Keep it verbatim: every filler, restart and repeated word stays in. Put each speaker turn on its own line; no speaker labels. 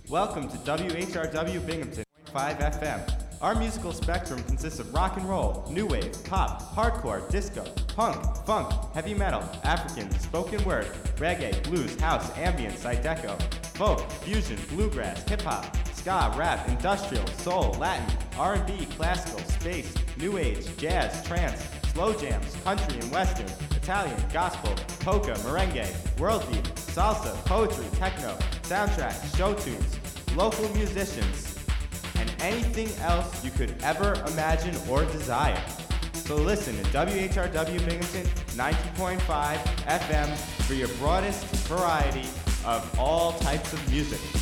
Welcome to W H R W Binghamton point five F M. Our musical spectrum consists of rock and roll, new wave, pop, hardcore, disco, punk, funk, heavy metal, African, spoken word, reggae, blues, house, ambient, psydeco, folk, fusion, bluegrass, hip-hop, ska, rap, industrial, soul, Latin, R and B, classical, space, new age, jazz, trance, slow jams, country and western, Italian, gospel, polka, merengue, world beat, salsa, poetry, techno, soundtracks, show tunes, local musicians, and anything else you could ever imagine or desire. So listen to W H R W Binghamton ninety point five F M for your broadest variety of all types of music.